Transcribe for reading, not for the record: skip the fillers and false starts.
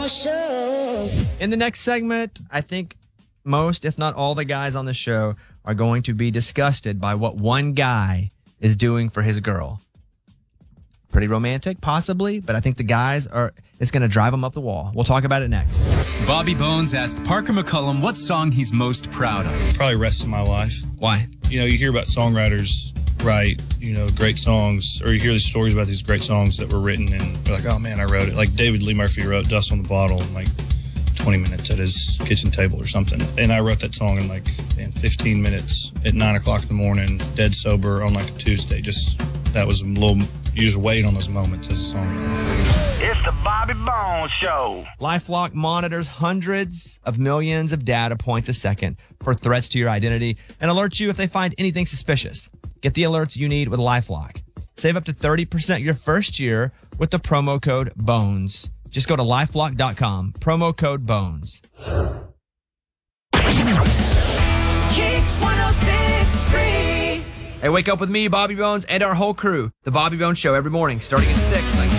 In the next segment, I think most, if not all, the guys on the show are going to be disgusted by what one guy is doing for his girl. Pretty romantic, possibly, but I think the guys it's going to drive them up the wall. We'll talk about it next. Bobby Bones asked Parker McCullum what song he's most proud of. Probably Rest of My Life. Why? You know, you hear about songwriters write, great songs, or you hear these stories about these great songs that were written, and you're like, oh man, I wrote it. Like David Lee Murphy wrote Dust on the Bottle in like 20 minutes at his kitchen table or something. And I wrote that song in like 15 minutes at 9 o'clock in the morning, dead sober on like a Tuesday. That was a little, you just wait on those moments as a songwriter. It's the Bobby Bones Show. LifeLock monitors hundreds of millions of data points a second for threats to your identity and alerts you if they find anything suspicious. Get the alerts you need with LifeLock. Save up to 30% your first year with the promo code BONES. Just go to LifeLock.com, promo code BONES. Kicks 106.3. Hey, wake up with me, Bobby Bones, and our whole crew. The Bobby Bones Show every morning starting at 6 on